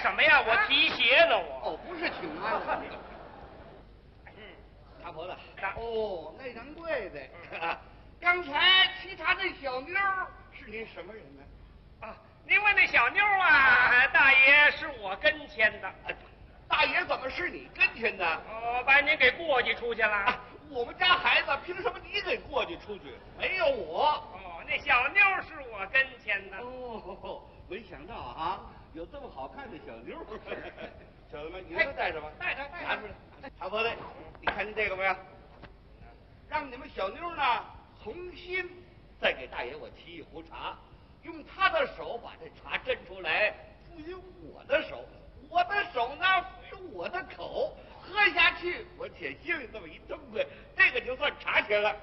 什么呀？我提鞋呢，我。 哦，不是请安。茶婆子。哦，那难怪的。刚才沏茶那小妞是您什么人呢？ 啊，您问那小妞啊，大爷是我跟前的。 大爷怎么是你跟前的？ 把您给过继出去了。 我们家孩子凭什么你给过继出去？没有我。 那小妞是我跟前的。 没想到啊，有这么好看的小妞。小子们，你们都带着吧。 带着。 拿出来。茶婆子，你看见这个没有？让你们小妞呢重新再给大爷我沏一壶茶，用他的手把这茶斟出来，赋予我的手，我的手呢赋予我的口，喝下去我且心里这么一痛快，这个就算茶钱了。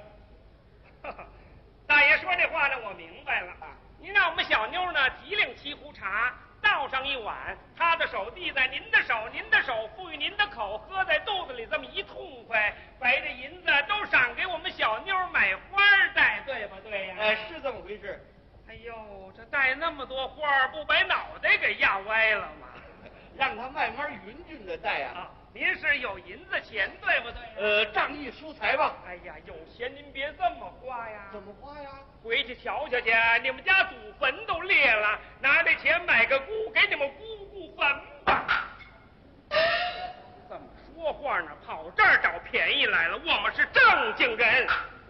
大爷说这话呢，我明白了。您让我们小妞呢提领沏壶茶，倒上一碗，她的手递在您的手，您的手赋予您的口，喝在肚子里这么一痛快，把这银子都赏给我们小妞买花戴，对不对呀？ 是这么回事。 哎呦，这戴那么多花，不把脑袋给压歪了吗？ 让他慢慢匀匀的戴啊。 您是有银子钱，对不对？ 仗义疏财吧。 哎呀，有钱您别这么花呀。 怎么花呀？ 回去瞧瞧去，你们家祖坟都裂了，拿这钱买个姑，给你们姑姑坟吧。这么说话呢，跑这儿找便宜来了。我们是正经人。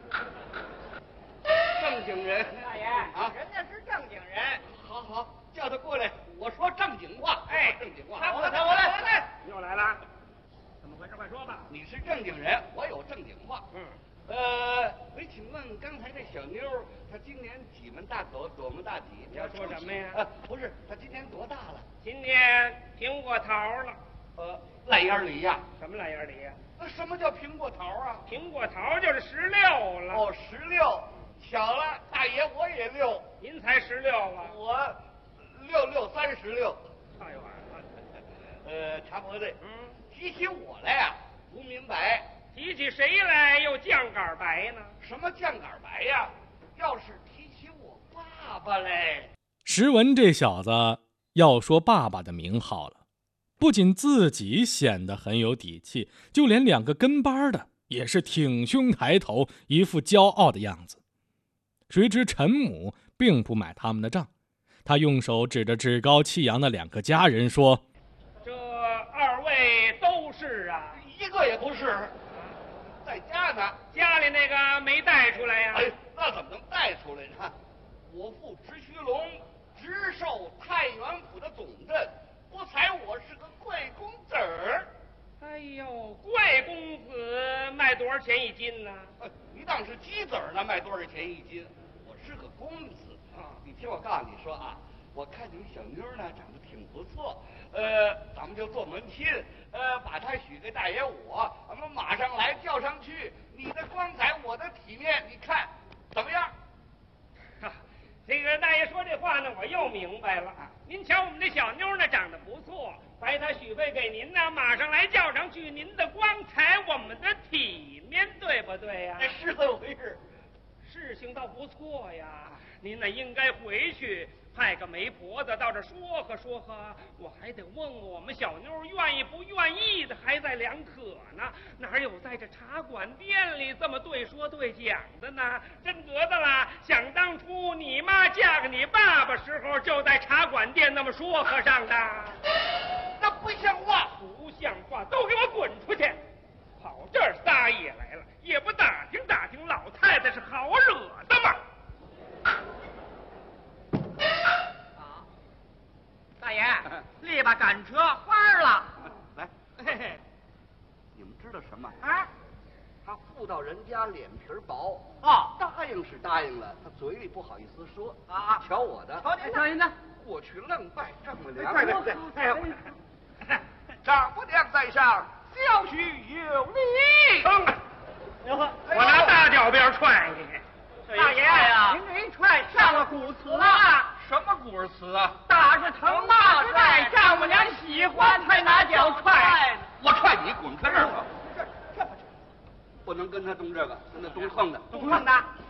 正经人。 大爷人家是正经人。 好，叫他过来，我说正经话。正经话。 我来。又来了。怎么回事？快说吧。 你是正经人，我有正经话。没请问刚才这小妞，她今年几门大口，多门大体？ 你要说什么呀？ 不是，她今年多大了？ 今年苹果桃了。 烂眼梨呀？ 什么烂眼梨呀？ 什么叫苹果桃啊？ 苹果桃就是16了。 16，巧了，大爷我也6。 您才16啊？ 我6636。 哎呦， 茶婆子，提起我来呀，不明白。 提起谁来又酱杆白呢？ 什么酱杆白呀？要是提起我爸爸嘞。 石文这小子要说爸爸的名号了，不仅自己显得很有底气，就连2个跟班的也是挺胸抬头，一副骄傲的样子。谁知陈母并不买他们的账，他用手指着趾高气扬的2个家人说：“ 这2位都是啊？ 一个也不是。在家呢。 家里那个没带出来呀？ 那怎么能带出来呢？我父直须龙，直授太原府的总镇，不才我是个贵公子儿。 哎呦，贵公子卖多少钱1斤呢？ 你当是鸡子儿呢，卖多少钱1斤？我是个公子啊！你听我告诉你说啊，我看你们小妞呢长得挺不错，咱们就做门亲，把她许给大爷我，咱们马上来叫上去，你的光彩，我的体面，你看怎么样？ 这个大爷说这话呢，我又明白了。您瞧我们这小妞呢，长得不错，把她许配给您呢，马上来叫上去，您的光彩，我们的体面，对不对呀？ 是这么回事。 事情倒不错呀，您呢应该回去派个媒婆子到这说和说和，我还得问问我们小妞愿意不愿意的，还在两可呢。哪有在这茶馆店里这么对说对讲的呢？真格的啦！想当初你妈嫁给你爸爸时候，就在茶馆店那么说和上的。 那不像话！ 不像话！都给我滚出去！跑这儿撒野来了，也不打听打听老太太是好惹的吗？ 大爷，立吧赶车花了。 来，你们知道什么？ 啊？ 他妇道人家脸皮薄答应是答应了，他嘴里不好意思说啊。瞧我的， 瞧您的， 过去愣拜丈母娘。 对， 丈母娘在上，小婿有礼。 我拿大脚鞭踹你！ 大爷呀，您这一踹上了古词了。 什么古词啊？ 打是疼，骂是爱，丈母娘喜欢才拿脚踹。 我踹你，滚开这儿吧！这不能跟他动这个，跟他动横的。 动横的，